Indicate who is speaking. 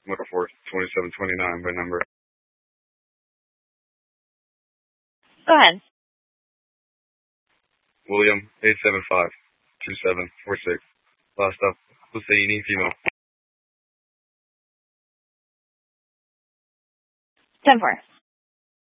Speaker 1: Motor 2729 by number.
Speaker 2: Go ahead.
Speaker 1: William 875-2746. Last up, Husseini, female.
Speaker 2: 10-4.